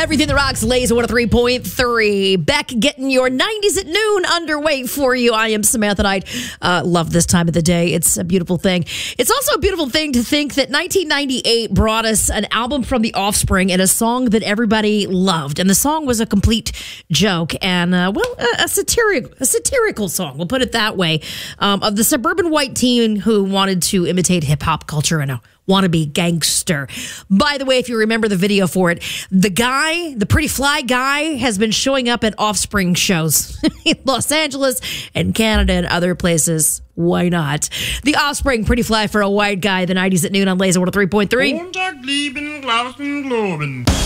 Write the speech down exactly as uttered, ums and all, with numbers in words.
Everything that rocks, Laser one oh three point three. Beck getting your nineties at noon underway for you. I am Samantha Knight. Uh, love this time of the day. It's a beautiful thing. It's also a beautiful thing to think that nineteen ninety-eight brought us an album from The Offspring and a song that everybody loved. And the song was a complete joke and, uh, well, a, a, satiric, a satirical song. We'll put it that way. Um, of the suburban white teen who wanted to imitate hip-hop culture and a wannabe gangster. By the way, if you remember the video for it, the guy, the pretty fly guy, has been showing up at Offspring shows in Los Angeles and Canada and other places. Why not? The Offspring, Pretty Fly for a White Guy, the nineties at noon on Laser one oh three point three.